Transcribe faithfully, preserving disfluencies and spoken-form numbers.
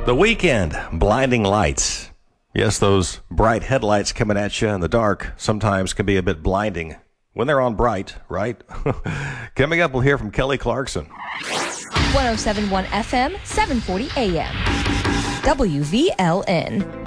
The Weeknd, Blinding Lights. Yes, those bright headlights coming at you in the dark sometimes can be a bit blinding when they're on bright, right? Coming up, we'll hear from Kelly Clarkson. one oh seven point one F M, seven forty A M. W V L N.